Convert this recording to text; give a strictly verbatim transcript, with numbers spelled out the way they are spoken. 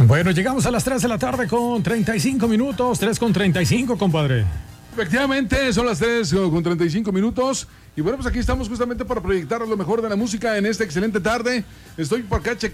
Bueno, llegamos a las tres de la tarde con treinta y cinco minutos, tres con treinta y cinco, compadre. Efectivamente, son las tres con treinta y cinco minutos. Y bueno, pues aquí estamos justamente para proyectar lo mejor de la música en esta excelente tarde. Estoy por acá checando